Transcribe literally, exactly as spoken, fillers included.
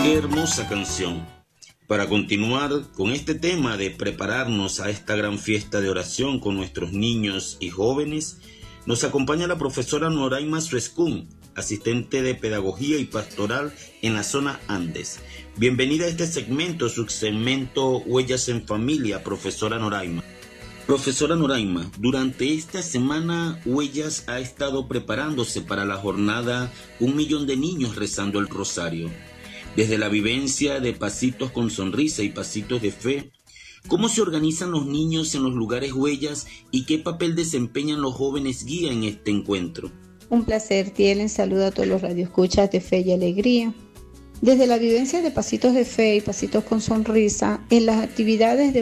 Qué hermosa canción. Para continuar con este tema de prepararnos a esta gran fiesta de oración con nuestros niños y jóvenes, nos acompaña la profesora Noraima Suescún, asistente de Pedagogía y Pastoral en la zona Andes. Bienvenida a este segmento, su segmento Huellas en Familia, profesora Noraima. Profesora Noraima, durante esta semana Huellas ha estado preparándose para la jornada Un Millón de Niños Rezando el Rosario. Desde la vivencia de Pasitos con Sonrisa y Pasitos de Fe, ¿cómo se organizan los niños en los lugares Huellas y qué papel desempeñan los jóvenes guía en este encuentro? Un placer, Tielen. Saludo a todos los radioescuchas de Fe y Alegría. Desde la vivencia de Pasitos de Fe y Pasitos con Sonrisa, en las actividades de